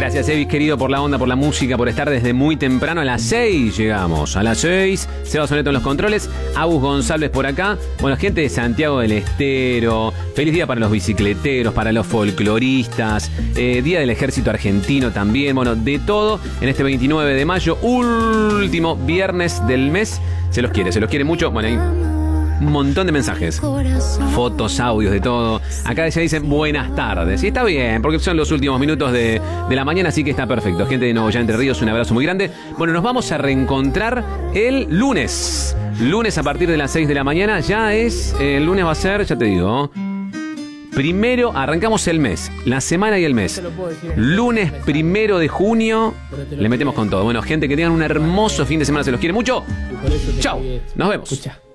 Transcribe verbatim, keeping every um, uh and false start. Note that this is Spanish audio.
Gracias, Evis, querido, por la onda, por la música, por estar desde muy temprano. A las seis llegamos. A las seis. Seba Soneto en los controles. Agus González por acá. Bueno, gente de Santiago del Estero. Feliz día para los bicicleteros, para los folcloristas. Eh, día del Ejército Argentino también. Bueno, de todo en este veintinueve de mayo. Último viernes del mes. Se los quiere, se los quiere mucho. Bueno, ahí un montón de mensajes, fotos, audios, de todo. Acá ya dicen buenas tardes. Y está bien, porque son los últimos minutos de, de la mañana, así que está perfecto. Gente de Nuevo Ya Entre Ríos, un abrazo muy grande. Bueno, nos vamos a reencontrar el lunes. Lunes a partir de las seis de la mañana. Ya es, el lunes va a ser, ya te digo, primero, arrancamos el mes, la semana y el mes. Lunes primero de junio, le metemos con todo. Bueno, gente, que tengan un hermoso fin de semana. Se los quiere mucho. Chau, nos vemos.